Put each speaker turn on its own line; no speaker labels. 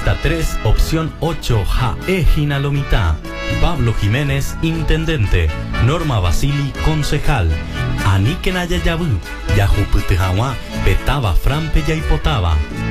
Lista 3, opción 8, Ejina Lomita. Pablo Jiménez, intendente. Norma Basili, concejal. Aniken Ayayabu, Yajuputejawa, Petaba Frampe Yaipotaba.